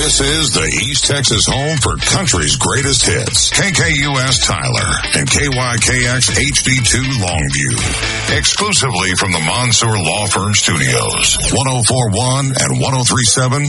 This is the East Texas home for country's greatest hits. KKUS Tyler and KYKX HD2 Longview. Exclusively from the Mansour Law Firm Studios. 104.1 and 103.7